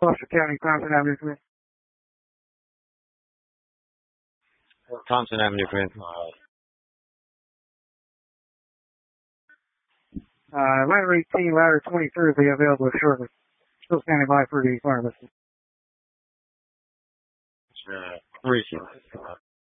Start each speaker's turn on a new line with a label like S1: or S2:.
S1: Foster County, Thompson Avenue, come in.
S2: Thompson Avenue, come in.
S1: Ladder 18, ladder 23 will be available shortly. Still standing by for the fire list.
S2: 3.